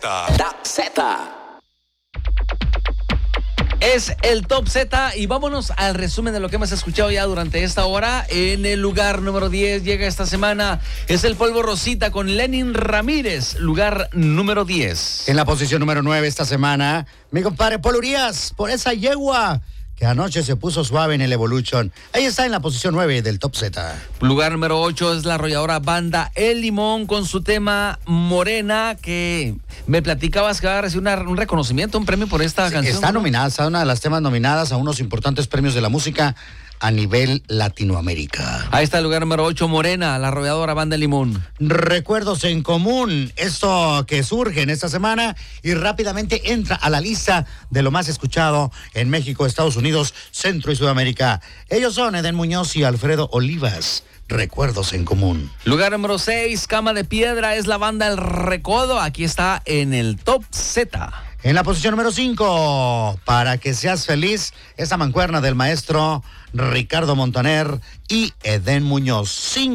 Top Z. Es el Top Z y vámonos al resumen de lo que hemos escuchado ya durante esta hora. En el lugar número 10 llega esta semana, es el Polvo Rosita con Lenin Ramírez, lugar número 10. En la posición número 9 esta semana, mi compadre Paul Urias, por esa yegua que anoche se puso suave en el Evolution. Ahí está en la posición 9 del Top Z. Lugar número 8 es la arrolladora banda El Limón con su tema Morena, que me platicabas que va a recibir un reconocimiento, un premio por esta canción. Está nominada, está una de las temas nominadas a unos importantes premios de la música a nivel Latinoamérica. Ahí está el lugar número 8, Morena, la arrolladora banda El Limón. Recuerdos en común, esto que surge en esta semana y rápidamente entra a la lista de lo más escuchado en México, Estados Unidos, Centro y Sudamérica. Ellos son Eden Muñoz y Alfredo Olivas. Recuerdos en común. Lugar número 6, Cama de Piedra, es la banda El Recodo. Aquí está en el Top Z. En la posición número 5, Para que seas feliz, esa mancuerna del maestro Ricardo Montaner y Eden Muñoz.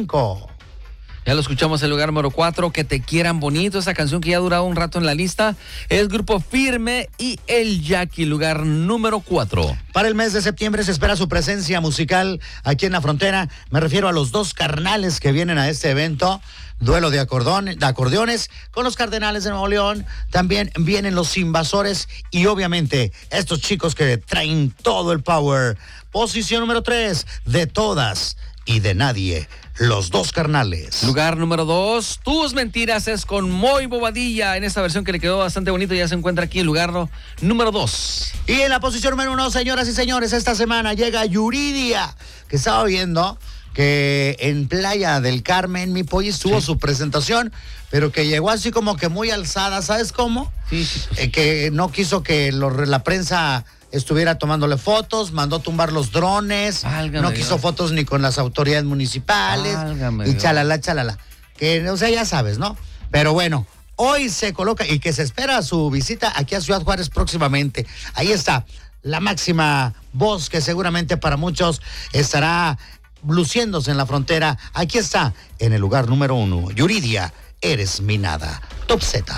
5. Ya lo escuchamos en el lugar número 4, Que te quieran bonito, esa canción que ya ha durado un rato en la lista. Es Grupo Firme y El Jackie, lugar número 4. Para el mes de septiembre se espera su presencia musical aquí en la frontera. Me refiero a los dos carnales que vienen a este evento. Duelo de acordeones con los Cardenales de Nuevo León. También vienen los Invasores y obviamente estos chicos que traen todo el power. Posición número 3, De Todas y de Nadie, los dos carnales. Lugar número 2, Tus Mentiras, es con Moy Bobadilla en esta versión que le quedó bastante bonito. Ya se encuentra aquí el lugar número 2. Y en la posición número 1, señoras y señores, esta semana llega Yuridia, que estaba viendo que en Playa del Carmen, mi pollo tuvo su presentación, pero que llegó así como que muy alzada, ¿sabes cómo? Sí. Que no quiso que la prensa estuviera tomándole fotos, mandó tumbar los drones, no quiso fotos ni con las autoridades municipales, y chalala. Que, o sea, ya sabes, ¿no? Pero bueno, hoy se coloca y que se espera su visita aquí a Ciudad Juárez próximamente. Ahí está, la máxima voz que seguramente para muchos estará luciéndose en la frontera. Aquí está, en el lugar número 1, Yuridia, Eres mi nada, Top Z.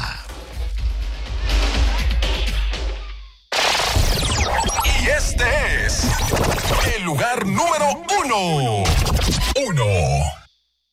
Y este es el lugar número 1.